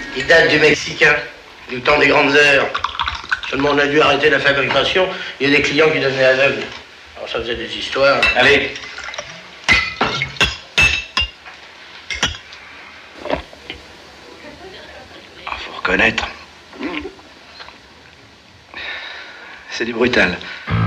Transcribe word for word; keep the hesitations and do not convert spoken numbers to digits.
Il date du Mexicain, du temps des grandes heures. Seulement, on a dû arrêter la fabrication. Il y a des clients qui devenaient aveugles. Alors, ça faisait des histoires. Allez. Ah, faut reconnaître. C'est du brutal.